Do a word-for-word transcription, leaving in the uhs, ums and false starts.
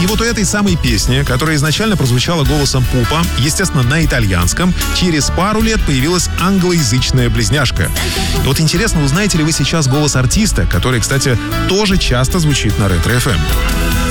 вот у этой самой песни, которая изначально прозвучала голосом Пупа, естественно, на итальянском, через пару лет появилась англоязычная близняшка. И вот интересно, узнаете ли вы сейчас голос артиста, который, кстати, тоже часто звучит на Ретро эф эм?